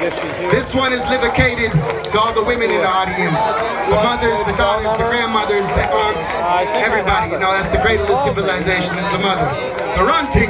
This one is dedicated to all the women in the audience. The mothers, the daughters, the grandmothers, the aunts, everybody. You know, that's the cradle of civilization, is the mother. So run, Ting.